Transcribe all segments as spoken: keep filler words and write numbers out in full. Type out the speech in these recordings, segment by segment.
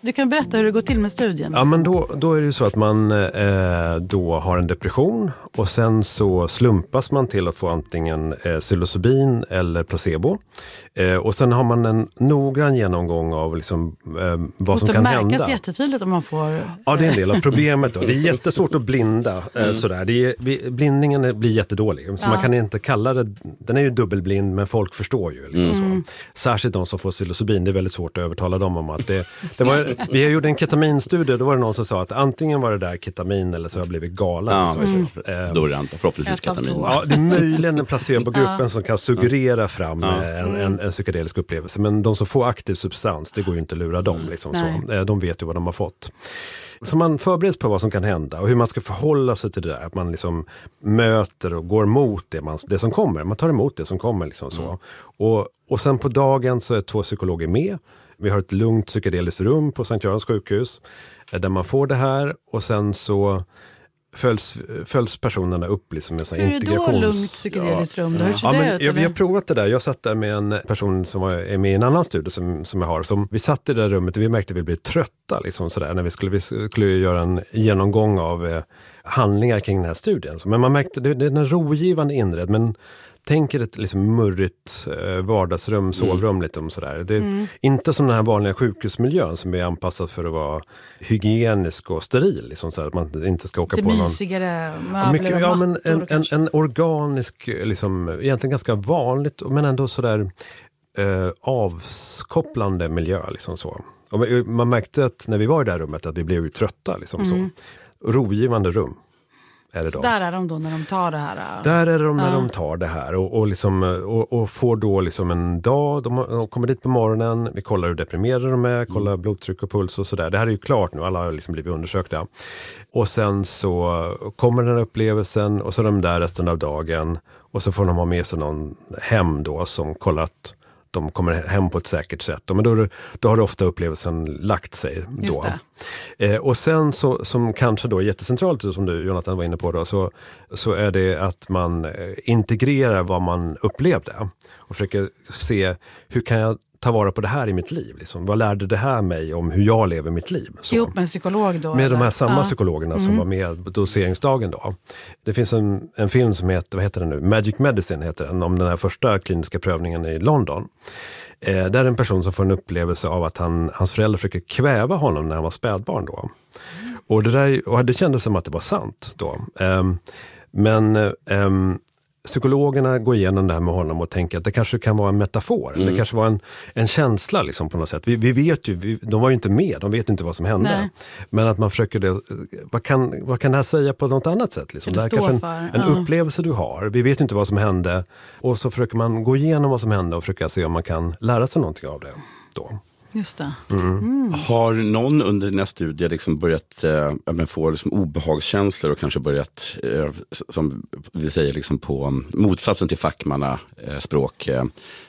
Du kan berätta hur det går till med studien. Ja, men då, då är det ju så att man eh, då har en depression och sen så slumpas man till att få antingen eh, psilocybin eller placebo. Eh, och sen har man en noggrann genomgång av liksom, eh, vad som kan hända. Det märkas jättetydligt om man får... Ja, det är en del av problemet då. Det är jättesvårt att blinda. Eh, mm. sådär. Det är, blindningen blir jättedålig. Så ja. Man kan inte kalla det... Den är ju dubbelblind, men folk förstår ju. Liksom mm. så. Särskilt de som får psilocybin. Det är väldigt svårt att övertala dem om att det... det var, vi har gjort en ketaminstudie. Då var det någon som sa att antingen var det där ketamin eller så har jag blivit galen. Ja, så, mm. eh, då är det inte förhoppningsvis ketamin. Ja, det är möjligen en placebo-gruppen ja. som kan suggerera fram ja. en, en, en psykedelisk upplevelse. Men de som får aktiv substans, det går ju inte att lura dem. Liksom, så. De vet ju vad de har fått. Så man förbereds på vad som kan hända och hur man ska förhålla sig till det där. Att man liksom möter och går mot det, man, det som kommer. Man tar emot det som kommer. Liksom, så. Mm. Och, och sen på dagen så är två psykologer med. Vi har ett lugnt psykedeliskt rum på Sankt Görans sjukhus där man får det här och sen så följs, följs personerna upp liksom med så här integrations... Hur är det då lugnt psykedeliskt rum? Ja. Ja, men jag, vi har provat det där. Jag satt där med en person som var, är med i en annan studie som, som jag har. Som, vi satt i det där rummet och vi märkte att vi blev trötta liksom sådär, när vi skulle, vi skulle göra en genomgång av eh, handlingar kring den här studien. Så, men man märkte att det, det är en rogivande inredd, men tänker ett liksom murrigt eh, vardagsrum, sovrum mm. lite om sådär. Det är mm. inte som den här vanliga sjukhusmiljön som är anpassad för att vara hygienisk och steril. Liksom så att man inte ska åka det på någon... mysigare möbler ja, mycket, och ja, men mattor en, en, en organisk, liksom, egentligen ganska vanligt, men ändå sådär eh, avskopplande miljö. Liksom så. Och man märkte att när vi var i det här rummet att vi blev ju trötta. Liksom mm. så. Rogivande rum. Är det så där är de då när de tar det här? Där är de när ja. de tar det här och, och, liksom, och, och får då liksom en dag, de, de kommer dit på morgonen, vi kollar hur deprimerade de är, kollar mm. blodtryck och puls och sådär. Det här är ju klart nu, alla har liksom blivit undersökta. Och sen så kommer den här upplevelsen och så är de där resten av dagen och så får de ha med sig någon hem då som kollar att de kommer hem på ett säkert sätt. Men då, då har det ofta upplevelsen lagt sig. Då. Eh, och sen så, som kanske då är jättecentralt, som du Jonathan var inne på, då, så, så är det att man integrerar vad man upplevde och försöker se hur kan jag ta vara på det här i mitt liv. Liksom. Vad lärde det här mig om hur jag lever mitt liv? Så. Ihop med en psykolog då? Med eller? de här samma ja. psykologerna som mm. var med på doseringsdagen då. Det finns en, en film som heter, vad heter den nu? Magic Medicine heter den, om den här första kliniska prövningen i London. Eh, där är en person som får en upplevelse av att han, hans föräldrar försöker kväva honom när han var spädbarn då. Mm. Och, det där, och det kändes som att det var sant då. Eh, men... Eh, psykologerna går igenom det här med honom och tänker att det kanske kan vara en metafor. Mm. Det kanske var en, en känsla liksom på något sätt. Vi, vi vet ju, vi, de var ju inte med, de vet inte vad som hände. Nej. Men att man försöker det, vad kan, vad kan det här säga på något annat sätt? Liksom? Det, det är kanske en, för, en ja. upplevelse du har. Vi vet inte vad som hände. Och så försöker man gå igenom vad som hände och försöka se om man kan lära sig någonting av det då. Just det. Mm. Mm. Har någon under den här studien liksom börjat äh, få liksom obehagskänslor och kanske börjat, äh, som vi säger liksom på motsatsen till fackmanna äh, språk, äh,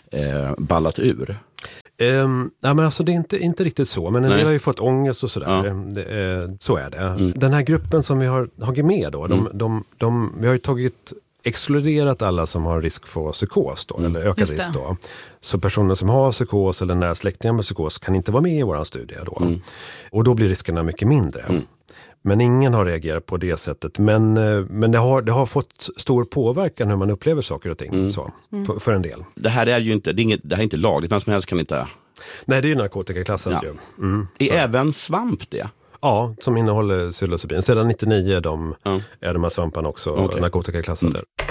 ballat ur? Um, ja, men alltså det är inte, inte riktigt så, men en Nej. del har ju fått ångest och sådär. Ja. Det, eh, så är det. Mm. Den här gruppen som vi har tagit med då, de, mm. de, de, vi har ju tagit exkluderat alla som har risk för psykos då, mm. eller ökad risk då. Så personer som har psykos eller nära släktingar med psykos kan inte vara med i våran studie då. Mm. Och då blir riskerna mycket mindre. Mm. Men ingen har reagerat på det sättet. Men, men det, har, det har fått stor påverkan hur man upplever saker och ting. Mm. Så, mm. för, för en del. Det här är ju inte, det är, inget, det här är inte lagligt. Vem som helst kan inte... Nej, det är ju narkotikaklassat ja. ju. Mm, är så. Även svamp det? Ja, som innehåller psilocybin. Sedan nittionio de, mm. är de här svamparna också okay. narkotikaklassade. Mm.